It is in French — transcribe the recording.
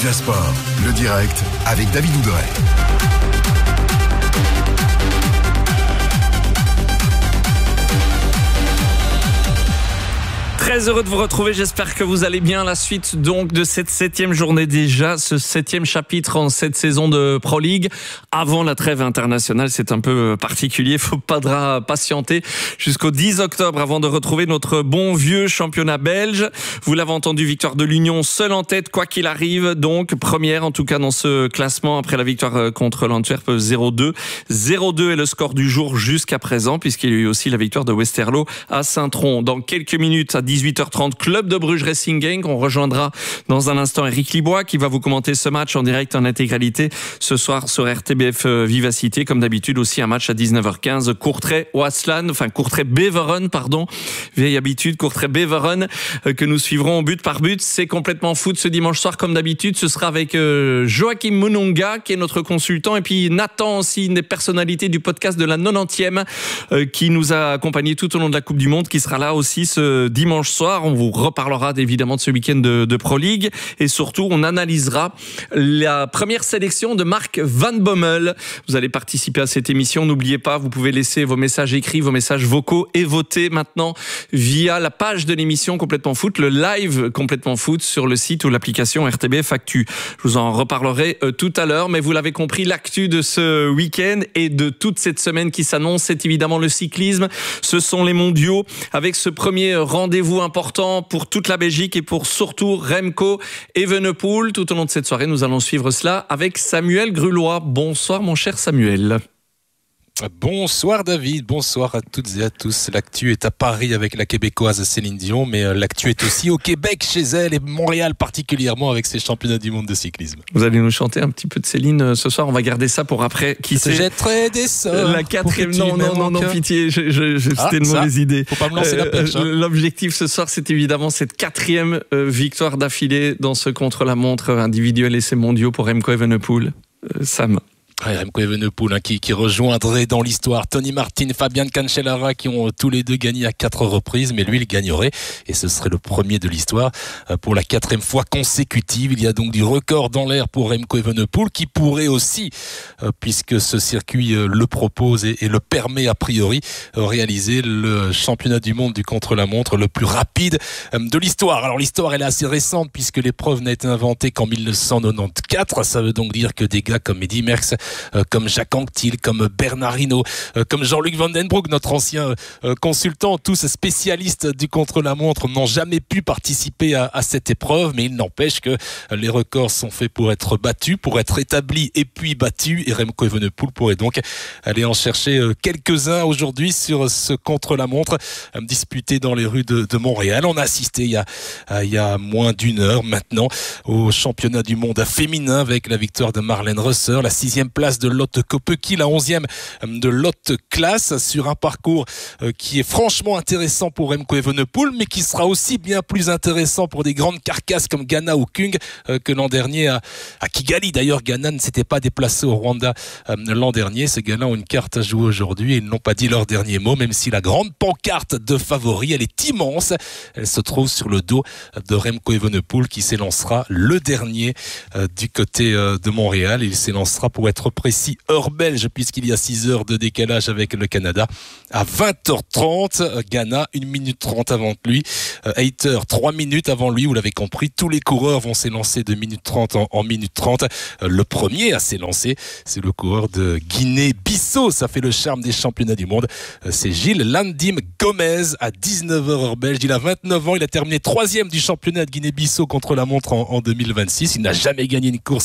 Média Sport, le direct avec David Ouderet. Très heureux de vous retrouver, j'espère que vous allez bien. La suite donc de cette 7e journée déjà, ce 7e chapitre en cette saison de Pro League. Avant la trêve internationale, c'est un peu particulier, faut pas patienter jusqu'au 10 octobre avant de retrouver notre bon vieux championnat belge. Vous l'avez entendu, victoire de l'Union, seule en tête quoi qu'il arrive, donc première en tout cas dans ce classement après la victoire contre l'Antwerp 0-2. 0-2 est le score du jour jusqu'à présent, puisqu'il y a eu aussi la victoire de Westerlo à Saint-Tron. Dans quelques minutes, à 18h30, Club de Bruges Racing Gang. On rejoindra dans un instant Eric Libois qui va vous commenter ce match en direct en intégralité ce soir sur RTBF Vivacité. Comme d'habitude aussi un match à 19h15. Courtrai-Beveren, vieille habitude, Courtrai-Beveren que nous suivrons but par but. C'est complètement foot ce dimanche soir comme d'habitude. Ce sera avec Joachim Munonga qui est notre consultant et puis Nathan aussi, une des personnalités du podcast de la 90e qui nous a accompagnés tout au long de la Coupe du Monde, qui sera là aussi ce dimanche soir. On vous reparlera évidemment de ce week-end de Pro League et surtout on analysera la première sélection de Mark Van Bommel. Vous allez participer à cette émission, n'oubliez pas, vous pouvez laisser vos messages écrits, vos messages vocaux et voter maintenant via la page de l'émission Complètement Foot, le live Complètement Foot sur le site ou l'application RTBF Actu. Je vous en reparlerai tout à l'heure, mais vous l'avez compris, l'actu de ce week-end et de toute cette semaine qui s'annonce, c'est évidemment le cyclisme. Ce sont les mondiaux avec ce premier rendez-vous important pour toute la Belgique et pour surtout Remco Evenepoel. Tout au long de cette soirée, nous allons suivre cela avec Samuel Grulois. Bonsoir mon cher Samuel. Bonsoir David, bonsoir à toutes et à tous. L'actu est à Paris avec la québécoise Céline Dion, mais l'actu est aussi au Québec chez elle et Montréal particulièrement avec ses championnats du monde de cyclisme. Vous allez nous chanter un petit peu de Céline ce soir, on va garder ça pour après. Qui se jetterait des sorts. La 4e, non, pitié, c'était une mauvaise idée. Faut pas me lancer la perche. L'objectif ce soir, c'est évidemment cette 4e victoire d'affilée dans ce contre-la-montre individuel et ces mondiaux pour Remco Evenepoel. Sam. Remco Evenepoel qui rejoindrait dans l'histoire Tony Martin, Fabian Cancellara qui ont tous les deux gagné à 4 reprises, mais lui il gagnerait et ce serait le premier de l'histoire pour la 4e fois consécutive. Il y a donc du record dans l'air pour Remco Evenepoel qui pourrait aussi, puisque ce circuit le propose et le permet a priori, réaliser le championnat du monde du contre-la-montre le plus rapide de l'histoire. Alors l'histoire elle est assez récente puisque l'épreuve n'a été inventée qu'en 1994. Ça veut donc dire que des gars comme Eddy Merckx, comme Jacques Anquetil, comme Bernard Hinault, comme Jean-Luc Vandenbroek, notre ancien consultant, tous spécialistes du contre-la-montre, n'ont jamais pu participer à cette épreuve, mais il n'empêche que les records sont faits pour être battus, pour être établis et puis battus, et Remco Evenepoel pourrait donc aller en chercher quelques-uns aujourd'hui sur ce contre-la-montre disputé dans les rues de Montréal. On a assisté il y a moins d'une heure maintenant au championnat du monde féminin avec la victoire de Marlène Rösser, la 6e place de Lotte Kopecky, la 11e de Lotte Class, sur un parcours qui est franchement intéressant pour Remco Evenepoel, mais qui sera aussi bien plus intéressant pour des grandes carcasses comme Ghana ou Kung que l'an dernier à Kigali. D'ailleurs, Ghana ne s'était pas déplacé au Rwanda l'an dernier. Ces Ghana ont une carte à jouer aujourd'hui et ils n'ont pas dit leur dernier mot, même si la grande pancarte de favoris, elle est immense. Elle se trouve sur le dos de Remco Evenepoel qui s'élancera le dernier du côté de Montréal. Il s'élancera, pour être précis, heure belge, puisqu'il y a 6 heures de décalage avec le Canada, à 20h30. Ghana, 1 minute 30 avant lui. Hayter, 3 minutes avant lui. Vous l'avez compris, tous les coureurs vont s'élancer de minute 30 en minute 30. Le premier à s'élancer, c'est le coureur de Guinée-Bissau. Ça fait le charme des championnats du monde. C'est Gilles Landim Gomez à 19h heure belge. Il a 29 ans. Il a terminé 3e du championnat de Guinée-Bissau contre la montre en 2026. Il n'a jamais gagné une course